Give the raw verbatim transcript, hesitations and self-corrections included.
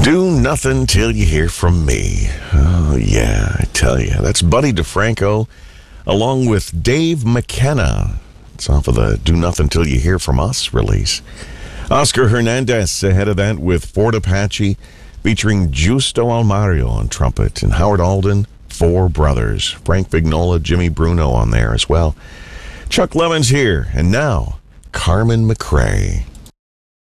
Do nothing till you hear from me. Oh, yeah, I tell you. That's Buddy DeFranco along with Dave McKenna. It's off of the Do Nothing Till You Hear From Us release. Oscar Hernandez ahead of that with Fort Apache featuring Justo Almario on trumpet and Howard Alden, Four Brothers. Frank Vignola, Jimmy Bruno on there as well. Chuck Lemon's here, and now Carmen McRae.